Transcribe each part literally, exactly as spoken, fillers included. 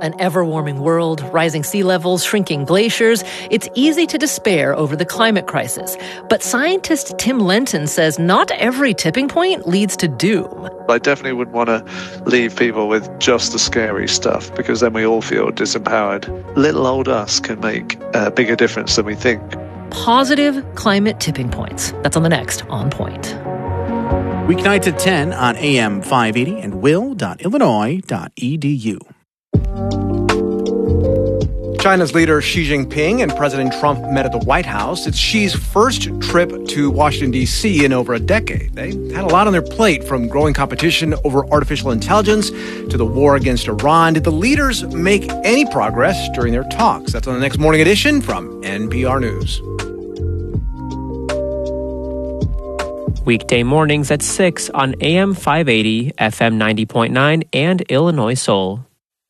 An ever-warming world, rising sea levels, shrinking glaciers. It's easy to despair over the climate crisis. But scientist Tim Lenton says not every tipping point leads to doom. I definitely wouldn't want to leave people with just the scary stuff, because then we all feel disempowered. Little old us can make a bigger difference than we think. Positive climate tipping points. That's on the next On Point. Weeknights at ten on A M five eighty and will dot illinois dot e d u. China's leader Xi Jinping and President Trump met at the White House. It's Xi's first trip to Washington, D C in over a decade. They had a lot on their plate, from growing competition over artificial intelligence to the war against Iran. Did the leaders make any progress during their talks? That's on the next Morning Edition from N P R News. Weekday mornings at six on A M five eighty, F M ninety point nine, and Illinois Soul.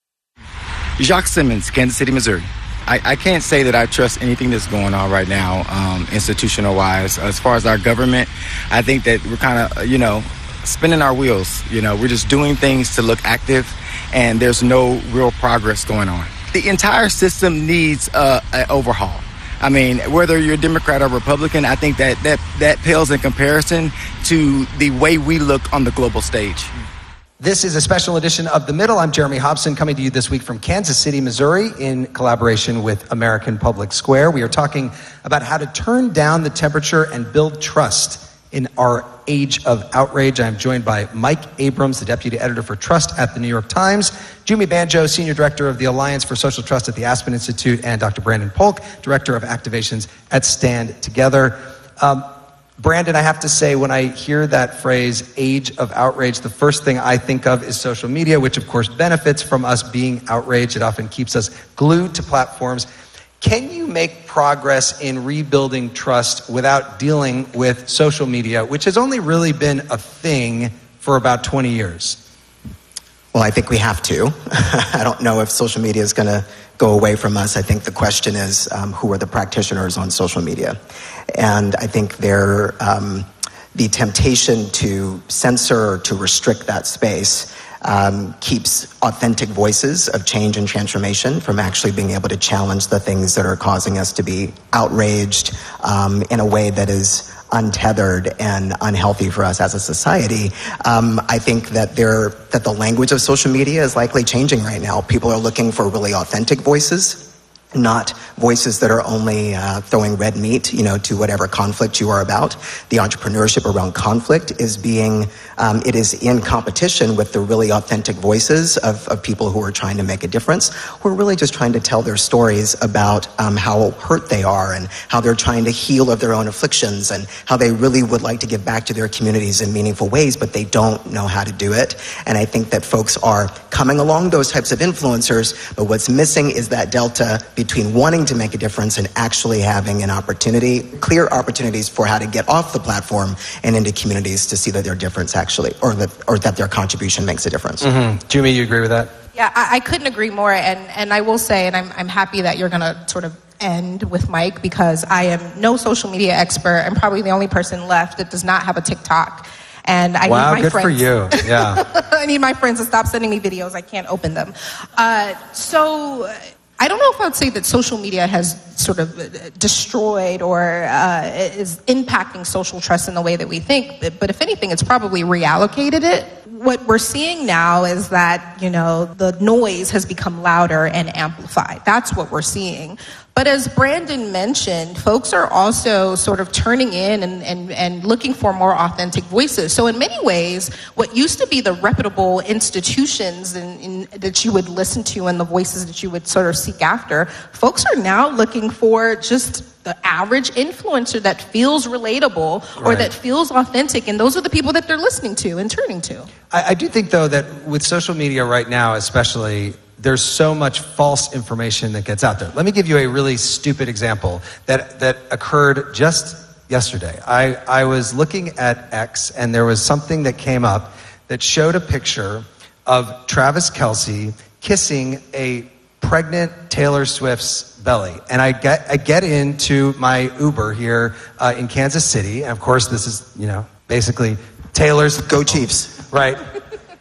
Jacques Simmons, Kansas City, Missouri. I, I can't say that I trust anything that's going on right now, um, institutional-wise. As far as our government, I think that we're kind of, you know, spinning our wheels. You know, we're just doing things to look active, and there's no real progress going on. The entire system needs uh, an overhaul. I mean, whether you're Democrat or Republican, I think that, that that pales in comparison to the way we look on the global stage. This is a special edition of The Middle. I'm Jeremy Hobson, coming to you this week from Kansas City, Missouri, in collaboration with American Public Square. We are talking about how to turn down the temperature and build trust in our age of outrage. I'm joined by Mike Abrams, the deputy editor for Trust at the New York Times, Jumi Banjo, senior director of the Alliance for Social Trust at the Aspen Institute, and Doctor Brandon Polk, director of activations at Stand Together. Um, Brandon, I have to say, when I hear that phrase, age of outrage, the first thing I think of is social media, which of course benefits from us being outraged. It often keeps us glued to platforms. Can you make progress in rebuilding trust without dealing with social media, which has only really been a thing for about twenty years? Well, I think we have to. I don't know if social media is going to go away from us. I think the question is, um, who are the practitioners on social media? And I think there, um, the temptation to censor or to restrict that space um, keeps authentic voices of change and transformation from actually being able to challenge the things that are causing us to be outraged um, in a way that is untethered and unhealthy for us as a society. Um, I think that there that the language of social media is likely changing right now. People are looking for really authentic voices, not voices that are only uh, throwing red meat, you know, to whatever conflict you are about. The entrepreneurship around conflict is being, um, it is in competition with the really authentic voices of, of people who are trying to make a difference, who are really just trying to tell their stories about um, how hurt they are and how they're trying to heal of their own afflictions and how they really would like to give back to their communities in meaningful ways, but they don't know how to do it. And I think that folks are coming along those types of influencers, but what's missing is that delta between wanting to make a difference and actually having an opportunity, clear opportunities for how to get off the platform and into communities to see that their difference actually, or that, or that their contribution makes a difference. Mm-hmm. Jumi, you agree with that? Yeah, I, I couldn't agree more. And, and I will say, and I'm, I'm happy that you're going to sort of end with Mike, because I am no social media expert. I'm probably the only person left that does not have a TikTok. And I wow, need my good friends. for you. Yeah. I need my friends to stop sending me videos. I can't open them. Uh, so I don't know if I would say that social media has sort of destroyed or uh, is impacting social trust in the way that we think. But if anything, it's probably reallocated it. What we're seeing now is that, you know, the noise has become louder and amplified. That's what we're seeing. But as Brandon mentioned, folks are also sort of turning in and, and, and looking for more authentic voices. So in many ways, what used to be the reputable institutions in, in, that you would listen to and the voices that you would sort of seek after, folks are now looking for just the average influencer that feels relatable or right. that feels authentic. And those are the people that they're listening to and turning to. I, I do think, though, that with social media right now, especially, there's so much false information that gets out there. Let me give you a really stupid example that, that occurred just yesterday. I, I was looking at X, and there was something that came up that showed a picture of Travis Kelce kissing a pregnant Taylor Swift's belly. And I get I get into my Uber here uh, in Kansas City, and of course this is, you know, basically Taylor's... Go Chiefs. Right.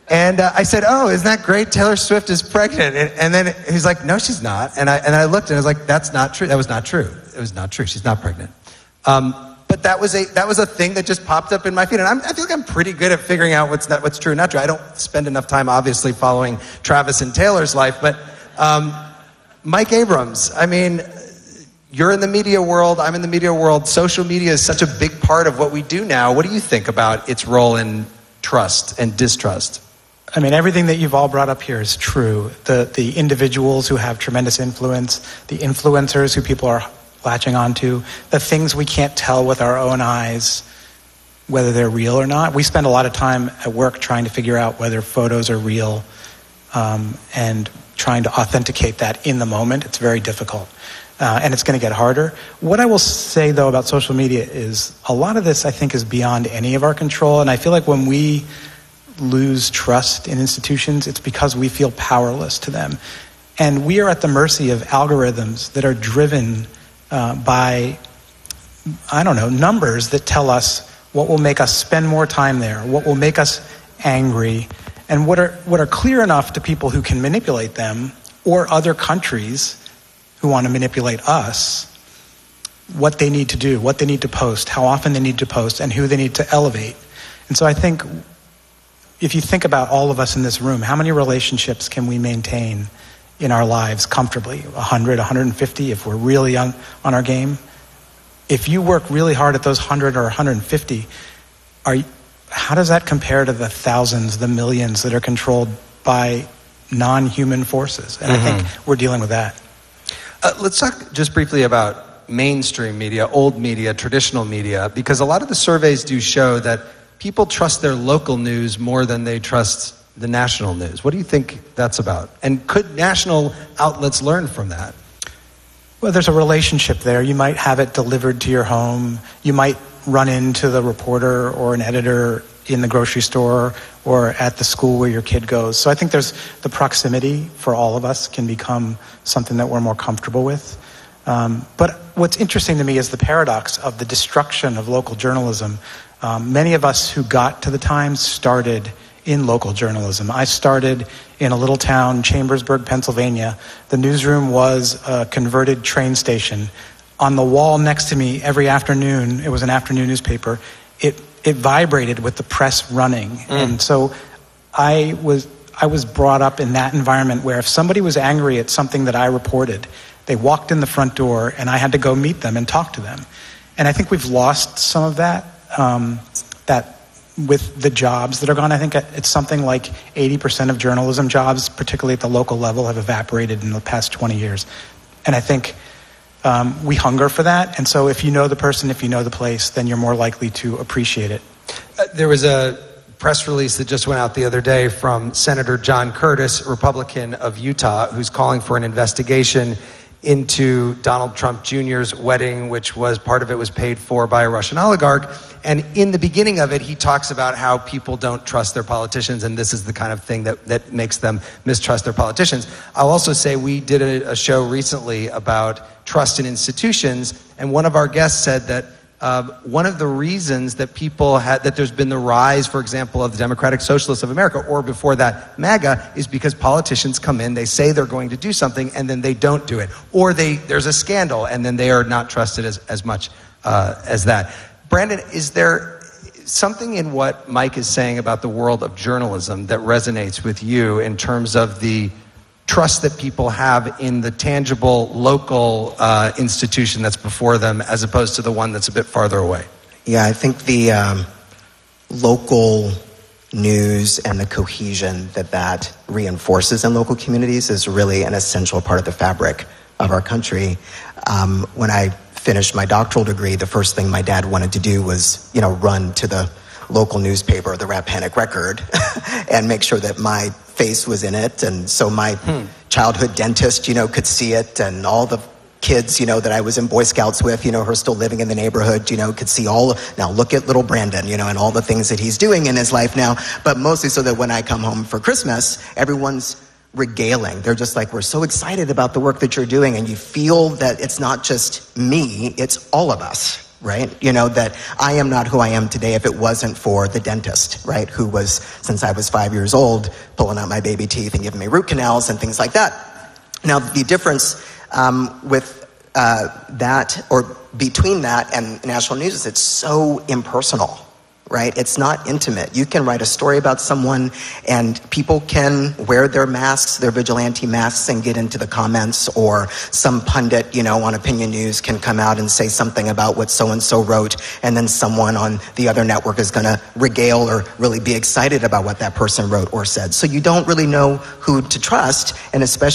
And uh, I said, oh, isn't that great? Taylor Swift is pregnant. And, and then he's like, no, she's not. And I and I looked and I was like, that's not true. That was not true. It was not true. She's not pregnant. Um, but that was a that was a thing that just popped up in my feed. And I'm, I feel like I'm pretty good at figuring out what's not, what's true and not true. I don't spend enough time, obviously, following Travis and Taylor's life. But um, Mike Abrams, I mean, you're in the media world. I'm in the media world. Social media is such a big part of what we do now. What do you think about its role in trust and distrust? I mean, everything that you've all brought up here is true. The the individuals who have tremendous influence, the influencers who people are latching onto, the things we can't tell with our own eyes, whether they're real or not. We spend a lot of time at work trying to figure out whether photos are real um, and trying to authenticate that in the moment. It's very difficult. Uh, and it's going to get harder. What I will say, though, about social media is a lot of this, I think, is beyond any of our control. And I feel like when we lose trust in institutions, it's because we feel powerless to them. And we are at the mercy of algorithms that are driven uh, by, I don't know, numbers that tell us what will make us spend more time there, what will make us angry, and what are what are clear enough to people who can manipulate them or other countries who want to manipulate us, what they need to do, what they need to post, how often they need to post, and who they need to elevate. And so I think if you think about all of us in this room, how many relationships can we maintain in our lives comfortably? one hundred, one hundred fifty if we're really on, on our game? If you work really hard at those one hundred or one hundred fifty, are you, how does that compare to the thousands, the millions that are controlled by non-human forces? And mm-hmm. I think we're dealing with that. Uh, let's talk just briefly about mainstream media, old media, traditional media, because a lot of the surveys do show that people trust their local news more than they trust the national news. What do you think that's about? And could national outlets learn from that? Well, there's a relationship there. You might have it delivered to your home. You might run into the reporter or an editor in the grocery store or at the school where your kid goes. So I think there's the proximity for all of us can become something that we're more comfortable with. Um, but what's interesting to me is the paradox of the destruction of local journalism. Um, many of us who got to the Times started in local journalism. I started in a little town, Chambersburg, Pennsylvania. The newsroom was a converted train station. On the wall next to me every afternoon, it was an afternoon newspaper, it it vibrated with the press running. Mm. And so I was I was brought up in that environment where if somebody was angry at something that I reported, they walked in the front door and I had to go meet them and talk to them. And I think we've lost some of that, um, that with the jobs that are gone. I think it's something like eighty percent of journalism jobs, particularly at the local level, have evaporated in the past twenty years. And I think um, we hunger for that. And so if you know the person, if you know the place, then you're more likely to appreciate it. Uh, there was a press release that just went out the other day from Senator John Curtis, Republican of Utah, who's calling for an investigation into Donald Trump Junior's wedding, which was part of it was paid for by a Russian oligarch. And in the beginning of it, he talks about how people don't trust their politicians, and this is the kind of thing that, that makes them mistrust their politicians. I'll also say we did a, a show recently about trust in institutions, and one of our guests said that uh, one of the reasons that people had, that there's been the rise, for example, of the Democratic Socialists of America, or before that, MAGA, is because politicians come in, they say they're going to do something, and then they don't do it. Or they there's a scandal, and then they are not trusted as, as much uh, as that. Brandon, is there something in what Mike is saying about the world of journalism that resonates with you in terms of the trust that people have in the tangible local uh, institution that's before them as opposed to the one that's a bit farther away? Yeah, I think the um, local news and the cohesion that that reinforces in local communities is really an essential part of the fabric of our country. Um, when I finished my doctoral degree, the first thing my dad wanted to do was, you know, run to the local newspaper, the Rappahannock Record, and make sure that my face was in it. And so my hmm. childhood dentist, you know, could see it, and all the kids, you know, that I was in Boy Scouts with, you know, who are still living in the neighborhood, you know, could see all, now look at little Brandon, you know, and all the things that he's doing in his life now, but mostly so that when I come home for Christmas, everyone's regaling. They're just like, we're so excited about the work that you're doing, and you feel that it's not just me, it's all of us right? You know, that I am not who I am today if it wasn't for the dentist, right? Who was, since I was five years old, pulling out my baby teeth and giving me root canals and things like that. Now, the difference um, with uh, that, or between that and national news, is it's so impersonal, right? It's not intimate. You can write a story about someone and people can wear their masks, their vigilante masks, and get into the comments, or some pundit, you know, on Opinion News can come out and say something about what so-and-so wrote, and then someone on the other network is going to regale or really be excited about what that person wrote or said. So you don't really know who to trust, and especially